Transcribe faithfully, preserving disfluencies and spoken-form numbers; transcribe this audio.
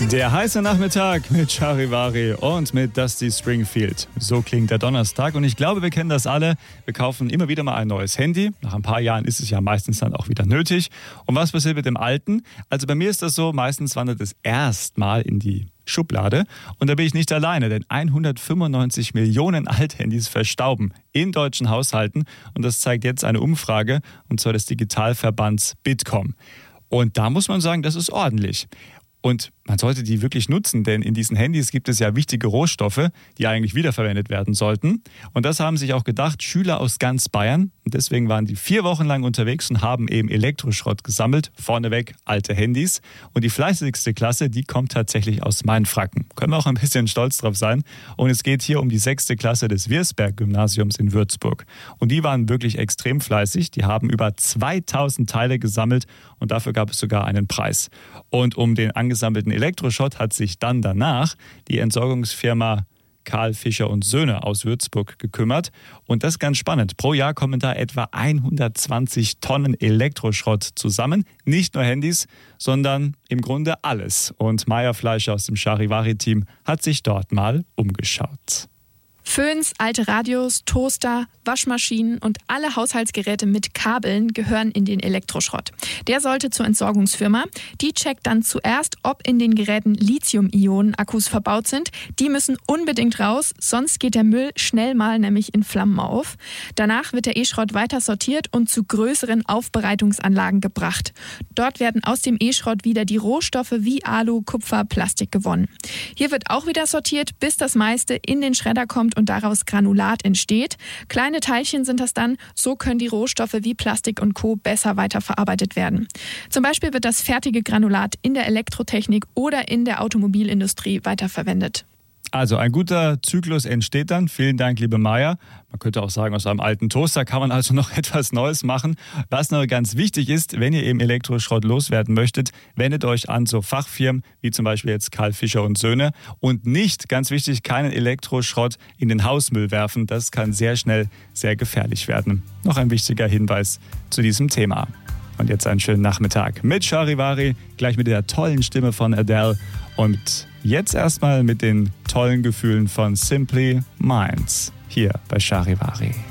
Der heiße Nachmittag mit Charivari und mit Dusty Springfield. So klingt der Donnerstag und ich glaube, wir kennen das alle. Wir kaufen immer wieder mal ein neues Handy. Nach ein paar Jahren ist es ja meistens dann auch wieder nötig. Und was passiert mit dem alten? Also bei mir ist das so, meistens wandert es erstmal in die Schublade. Und da bin ich nicht alleine, denn hundertfünfundneunzig Millionen Althandys verstauben in deutschen Haushalten. Und das zeigt jetzt eine Umfrage, und zwar des Digitalverbands Bitkom. Und da muss man sagen, das ist ordentlich. Und man sollte die wirklich nutzen, denn in diesen Handys gibt es ja wichtige Rohstoffe, die eigentlich wiederverwendet werden sollten. Und das haben sich auch gedacht Schüler aus ganz Bayern. Und deswegen waren die vier Wochen lang unterwegs und haben eben Elektroschrott gesammelt. Vorneweg alte Handys. Und die fleißigste Klasse, die kommt tatsächlich aus Mainfranken. Können wir auch ein bisschen stolz drauf sein. Und es geht hier um die sechste Klasse des Wirsberg-Gymnasiums in Würzburg. Und die waren wirklich extrem fleißig. Die haben über zweitausend Teile gesammelt und dafür gab es sogar einen Preis. Und um den angesammelten Elektroschrott hat sich dann danach die Entsorgungsfirma Karl Fischer und Söhne aus Würzburg gekümmert. Und das ist ganz spannend. Pro Jahr kommen da etwa hundertzwanzig Tonnen Elektroschrott zusammen. Nicht nur Handys, sondern im Grunde alles. Und Maya Fleischer aus dem Charivari-Team hat sich dort mal umgeschaut. Föhns, alte Radios, Toaster, Waschmaschinen und alle Haushaltsgeräte mit Kabeln gehören in den Elektroschrott. Der sollte zur Entsorgungsfirma. Die checkt dann zuerst, ob in den Geräten Lithium-Ionen-Akkus verbaut sind. Die müssen unbedingt raus, sonst geht der Müll schnell mal nämlich in Flammen auf. Danach wird der E-Schrott weiter sortiert und zu größeren Aufbereitungsanlagen gebracht. Dort werden aus dem E-Schrott wieder die Rohstoffe wie Alu, Kupfer, Plastik gewonnen. Hier wird auch wieder sortiert, bis das meiste in den Schredder kommt und daraus Granulat entsteht. Kleine Teilchen sind das dann, so können die Rohstoffe wie Plastik und Co. besser weiterverarbeitet werden. Zum Beispiel wird das fertige Granulat in der Elektrotechnik oder in der Automobilindustrie weiterverwendet. Also ein guter Zyklus entsteht dann. Vielen Dank, liebe Maya. Man könnte auch sagen, aus einem alten Toaster kann man also noch etwas Neues machen. Was noch ganz wichtig ist, wenn ihr eben Elektroschrott loswerden möchtet, wendet euch an so Fachfirmen wie zum Beispiel jetzt Karl Fischer und Söhne. Und nicht, ganz wichtig, keinen Elektroschrott in den Hausmüll werfen. Das kann sehr schnell sehr gefährlich werden. Noch ein wichtiger Hinweis zu diesem Thema. Und jetzt einen schönen Nachmittag mit Charivari, gleich mit der tollen Stimme von Adele und jetzt erstmal mit den tollen Gefühlen von Simply Minds hier bei Charivari.